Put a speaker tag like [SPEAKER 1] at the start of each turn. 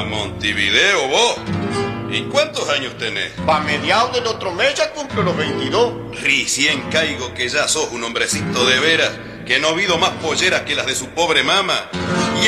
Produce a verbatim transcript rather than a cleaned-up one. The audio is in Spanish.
[SPEAKER 1] Montevideo, vos. ¿Y cuántos años tenés?
[SPEAKER 2] Pa' mediados del otro mes ya cumplo los veintidós.
[SPEAKER 1] Recién caigo que ya sos un hombrecito de veras, que no ha habido más polleras que las de su pobre mama. Y